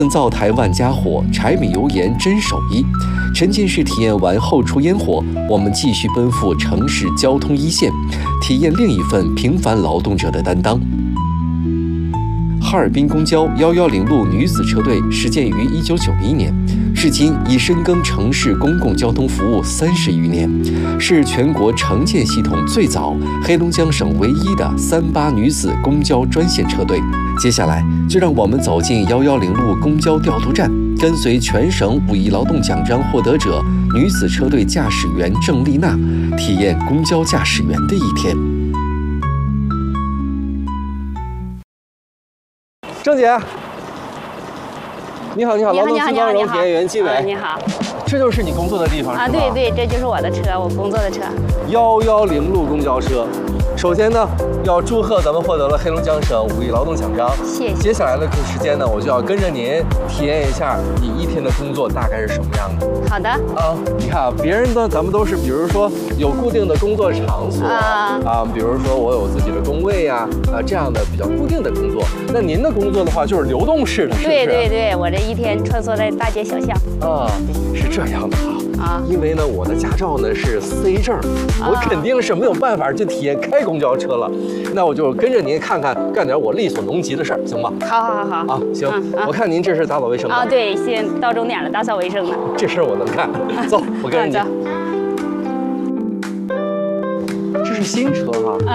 灶台万家火，柴米油盐真手艺。沉浸式体验完后厨烟火，我们继续奔赴城市交通一线，体验另一份平凡劳动者的担当。哈尔滨公交110路女子车队始建于1991年，至今已深耕城市公共交通服务30余年，是全国城建系统最早、黑龙江省唯一的38女子公交专线车队。接下来，就让我们走进110路公交调度站，跟随全省5一劳动奖章获得者女子车队驾驶员郑丽娜，体验公交驾驶员的一天。郑姐，你好，劳动区光荣体验员纪委， 你好， 这就是你工作的地方啊？对，这就是我的车，我工作的车。 110路公交车。首先呢，要祝贺咱们获得了黑龙江省5一劳动奖章， 谢谢。 接下来的时间呢，我就要跟着您体验一下你一天的工作大概是什么样的。 好的。 你看啊，别人呢，咱们都是比如说有固定的工作场所比如说我有自己的工位呀，这样的比较固定的工作。那您的工作的话就是流动式的，是不是？ 对，我这一天穿梭在大街小巷。 是这样的因为呢，我的驾照呢是 C 证，我肯定是没有办法去体验开公交车了。那我就跟着您看看，干点我力所能及的事儿，行吗？ 好。 行。我看您这是打扫卫生的。 对，现在到终点了，打扫卫生呢。 这事儿我能干。走，我跟着您。这是新车